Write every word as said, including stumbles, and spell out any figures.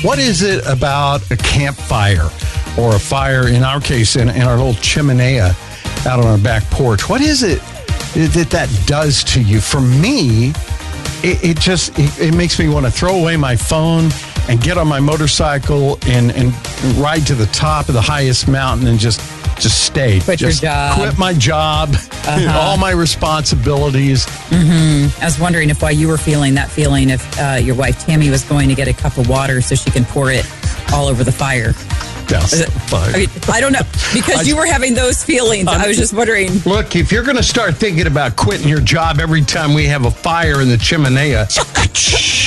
What is it about a campfire or a fire, in our case, in, in our little chimenea out on our back porch? What is it that that does to you? For me, it, it just, it, it makes me want to throw away my phone and get on my motorcycle and, and ride to the top of the highest mountain and just just stay. Quit just your job. Quit my job, uh-huh. all my responsibilities. Mm-hmm. I was wondering if while you were feeling that feeling, if uh, your wife Tammy was going to get a cup of water so she can pour it all over the fire. Yes, it, I, mean, I don't know. Because I, you were having those feelings. I, I was just wondering. Look, if you're going to start thinking about quitting your job every time we have a fire in the chimenea,